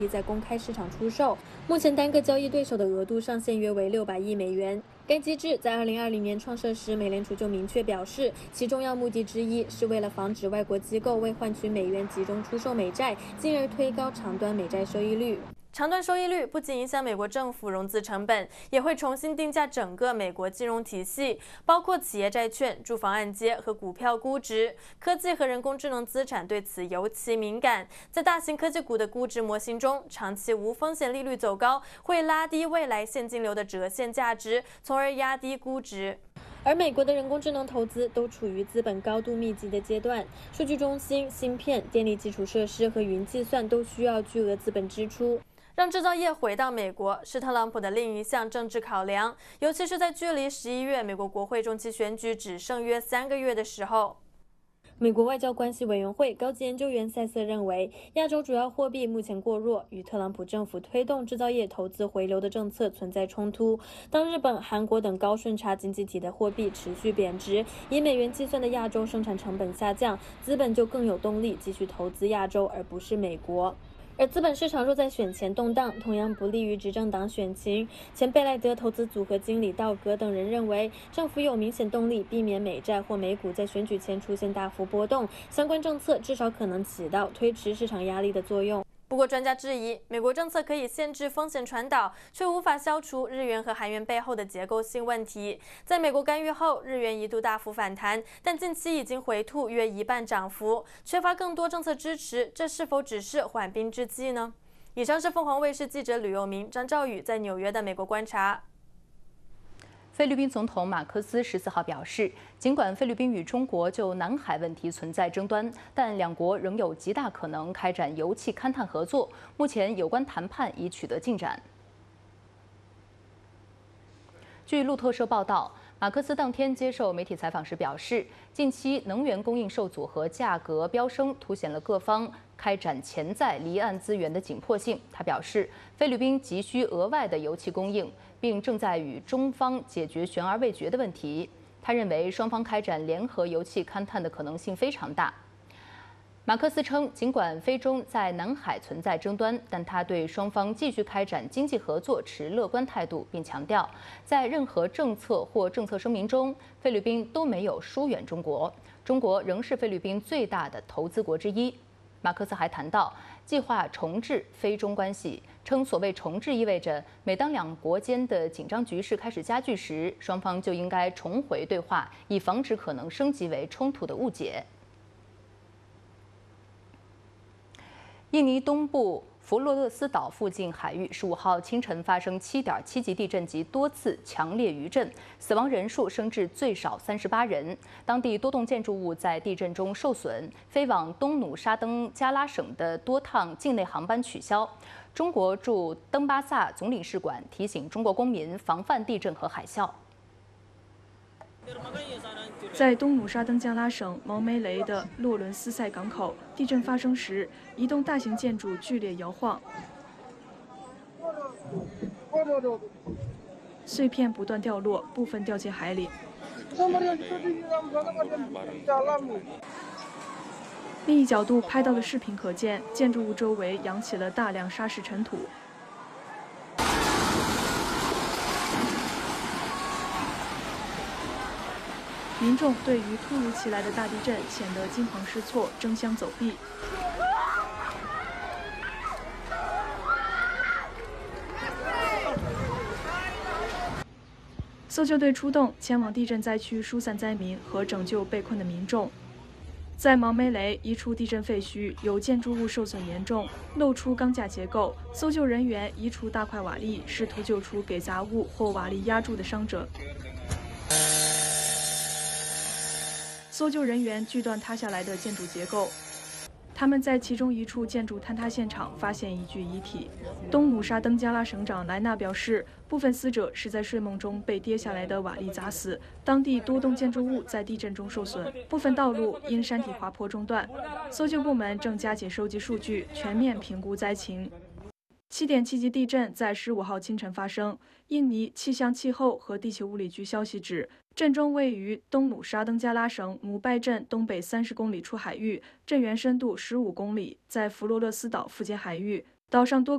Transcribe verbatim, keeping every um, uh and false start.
在公开市场出售。目前单个交易对手的额度上限约为六百亿美元。该机制在二零二零年创设时，美联储就明确表示，其重要目的之一是为了防止外国机构为换取美元集中出售美债，进而推高长端美债收益率。长端收益率不仅影响美国政府融资成本，也会重新定价整个美国金融体系，包括企业债券、住房按揭和股票估值。科技和人工智能资产对此尤其敏感。在大型科技股的估值模型中，长期无风险利率走高，会拉低未来现金流的折现价值，从而压低估值。而美国的人工智能投资都处于资本高度密集的阶段，数据中心、芯片、电力基础设施和云计算都需要巨额资本支出。让制造业回到美国是特朗普的另一项政治考量，尤其是在距离十一月美国国会中期选举只剩约三个月的时候。美国外交关系委员会高级研究员塞瑟认为，亚洲主要货币目前过弱，与特朗普政府推动制造业投资回流的政策存在冲突。当日本、韩国等高顺差经济体的货币持续贬值，以美元计算的亚洲生产成本下降，资本就更有动力继续投资亚洲，而不是美国。而资本市场若在选前动荡，同样不利于执政党选情。前贝莱德投资组合经理道格等人认为，政府有明显动力避免美债或美股在选举前出现大幅波动，相关政策至少可能起到推迟市场压力的作用。不过，专家质疑，美国政策可以限制风险传导，却无法消除日元和韩元背后的结构性问题。在美国干预后，日元一度大幅反弹，但近期已经回吐约一半涨幅，缺乏更多政策支持，这是否只是缓兵之计呢？以上是凤凰卫视记者吕佑明、张兆宇在纽约的美国观察。 菲律宾总统马科斯十四号表示，尽管菲律宾与中国就南海问题存在争端，但两国仍有极大可能开展油气勘探合作。目前有关谈判已取得进展。据路透社报道，马克思当天接受媒体采访时表示，近期能源供应受阻和价格飙升，凸显了各方开展潜在离岸资源的紧迫性。他表示，菲律宾急需额外的油气供应，并正在与中方解决悬而未决的问题。他认为，双方开展联合油气勘探的可能性非常大。马克思称，尽管菲中在南海存在争端，但他对双方继续开展经济合作持乐观态度，并强调，在任何政策或政策声明中，菲律宾都没有疏远中国，中国仍是菲律宾最大的投资国之一。马克思还谈到计划重置菲中关系，称所谓重置意味着，每当两国间的紧张局势开始加剧时，双方就应该重回对话，以防止可能升级为冲突的误解。印尼东部佛罗勒斯岛附近海域十五号清晨发生七点七级地震及多次强烈余震，死亡人数升至最少三十八人。当地多栋建筑物在地震中受损，飞往东努沙登加拉省的多趟境内航班取消。中国驻登巴萨总领事馆提醒中国公民防范地震和海啸。 在东努沙登加拉省毛梅雷的洛伦斯塞港口，地震发生时，一栋大型建筑剧烈摇晃，碎片不断掉落，部分掉进海里。另一角度拍到的视频可见，建筑物周围扬起了大量沙石尘土。民众对于突如其来的大地震显得惊慌失措，争相走避。搜救队出动，前往地震灾区疏散灾民和拯救被困的民众。在毛梅雷一处地震废墟，有建筑物受损严重，露出钢架结构。搜救人员移除大块瓦砾，试图救出给杂物或瓦砾压住的伤者。搜救人员锯断塌下来的建筑结构，他们在其中一处建筑坍塌现场发现一具遗体。东努沙登加拉省长莱纳表示，部分死者是在睡梦中被跌下来的瓦砾砸死。当地多栋建筑物在地震中受损，部分道路因山体滑坡中断。搜救部门正加紧收集数据，全面评估灾情。七点七级地震在十五号清晨发生。印尼气象气候和地球物理局消息指，震中位于东努沙登加拉省姆拜镇东北三十公里处海域，震源深度十五公里，在佛罗勒斯岛附近海域，岛上多